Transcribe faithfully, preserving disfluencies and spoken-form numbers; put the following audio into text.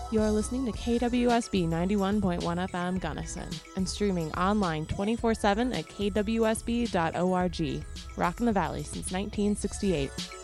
You're listening to K W S B ninety-one point one F M Gunnison and streaming online twenty-four seven at k w s b dot org. Rockin' the Valley since nineteen sixty-eight.